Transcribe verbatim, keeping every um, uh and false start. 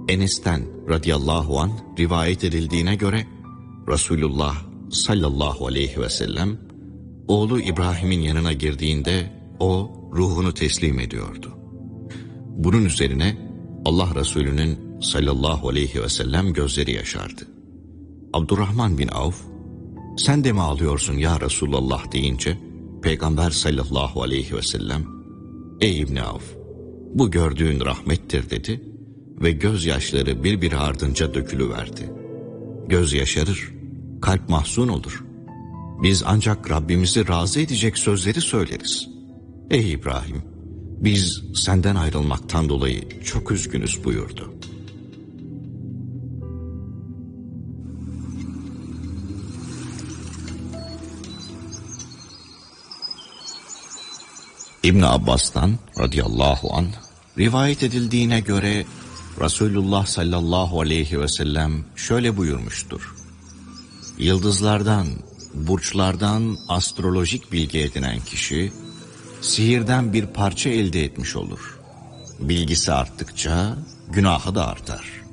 Enes'ten radıyallahu anh rivayet edildiğine göre Resulullah sallallahu aleyhi ve sellem oğlu İbrahim'in yanına girdiğinde o ruhunu teslim ediyordu. Bunun üzerine Allah Resulü'nün sallallahu aleyhi ve sellem gözleri yaşardı. Abdurrahman bin Avf, "Sen de mi ağlıyorsun ya Resulallah?" deyince Peygamber sallallahu aleyhi ve sellem, "Ey İbni Avf, bu gördüğün rahmettir" dedi ve gözyaşları birbiri ardınca dökülüverdi. Göz yaşarır, kalp mahzun olur. Biz ancak Rabbimizi razı edecek sözleri söyleriz. Ey İbrahim, biz senden ayrılmaktan dolayı çok üzgünüz buyurdu. İbn Abbas'tan radıyallahu anh rivayet edildiğine göre Resulullah sallallahu aleyhi ve sellem şöyle buyurmuştur: Yıldızlardan, burçlardan astrolojik bilgi edinen kişi sihirden bir parça elde etmiş olur. Bilgisi arttıkça günahı da artar.